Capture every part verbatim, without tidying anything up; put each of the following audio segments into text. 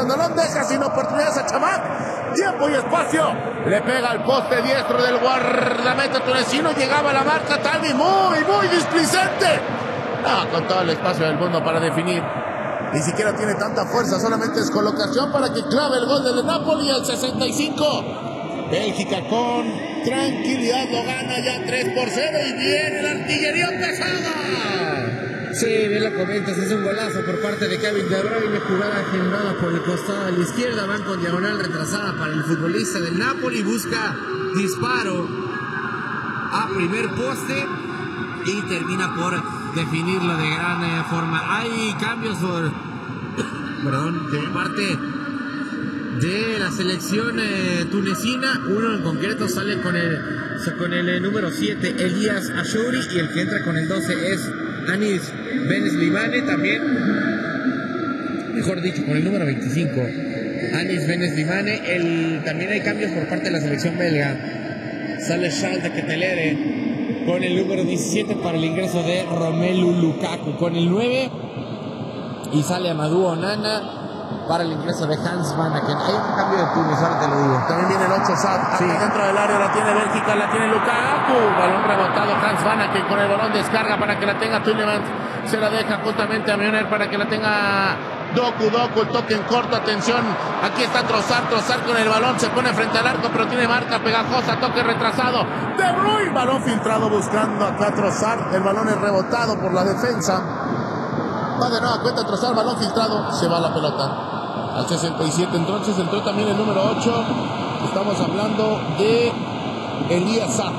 cuando no deja sin oportunidades a Chamac. Tiempo y espacio. Le pega al poste diestro del guardameta tunecino. Llegaba a la marca Talvi. Muy, muy displicente. No, con todo el espacio del mundo para definir. Ni siquiera tiene tanta fuerza. Solamente es colocación para que clave el gol del Napoli al sesenta y cinco. Bélgica con tranquilidad lo gana ya tres por cero. Y viene la artillería pesada. Sí, bien lo comentas, es un golazo por parte de Kevin De Bruyne, jugada generada por el costado de la izquierda, van con diagonal retrasada para el futbolista del Napoli, busca disparo a primer poste y termina por definirlo de gran eh, forma. Hay cambios por, perdón, de parte de la selección eh, tunecina. Uno en concreto sale con el, con el eh, número siete, Elías Achouri, y el que entra con el doce es Anis Beneslimane, también, mejor dicho, con el número veinticinco, Anis Beneslimane. El, también hay cambios por parte de la selección belga. Sale Charles de Ketelere con el número diecisiete para el ingreso de Romelu Lukaku con el nueve, y sale Amadou Onana para el ingreso de Hans Van Aken. Hay un cambio de Túnez, ahora te lo digo. También viene el ocho, Sad. Sí. Dentro del área la tiene Bélgica, la tiene Lukaku. Balón rebotado, Hans Van Aken con el balón descarga para que la tenga Tielemans. Se la deja justamente a Milner para que la tenga Doku. Doku, el toque en corto, atención. Aquí está Trossard, Trossard con el balón. Se pone frente al arco, pero tiene marca pegajosa, toque retrasado. De Bruyne, balón filtrado buscando acá Trossard. El balón es rebotado por la defensa. Va de nueva cuenta Trossard, balón filtrado. Se va la pelota al sesenta y siete, entonces entró también el número ocho. Estamos hablando de Elías Saab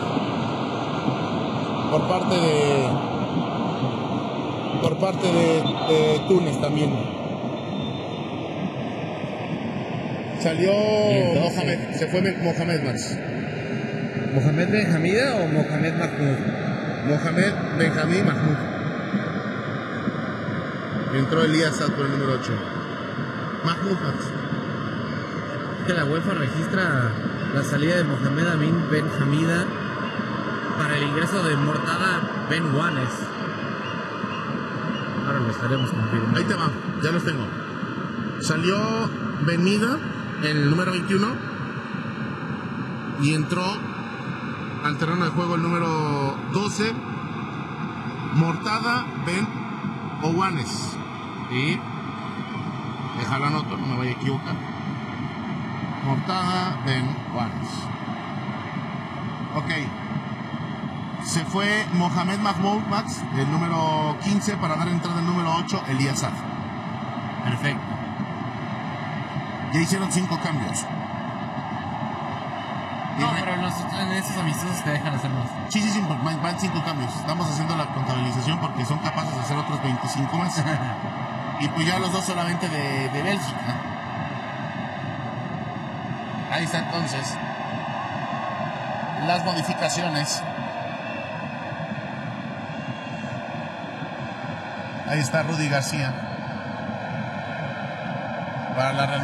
por parte de por parte de, de Túnez también. Salió Mohamed, se fue Mohamed más. ¿Mohamed Benhamida o Mohamed Mahmoud? Mohamed Benjamín Mahmoud. Entró Elías Saab por el número ocho. Mahmoud. Que la UEFA registra la salida de Mohamed Amin Ben Hamida para el ingreso de Mortada Ben Wanes. Ahora lo estaremos confirmando. Ahí te va, ya los tengo. Salió Benida, el número veintiuno, y entró al terreno de juego el número doce, Mortada Ben Owanes. Y déjalo anoto, no me vaya a equivocar. Mortada Ben Juárez. Ok. Se fue Mohamed Mahmoud Max, el número quince, para dar entrada al número ocho, Elías Saab. Perfecto. Ya hicieron cinco cambios. No, pero los, en esos amistosos te dejan hacer más. Sí, sí, sí, van, van cinco cambios. Estamos haciendo la contabilización porque son capaces de hacer otros veinticinco más. Y pues ya los dos solamente de, de Bélgica. Ahí está entonces las modificaciones. Ahí está Rudy García para la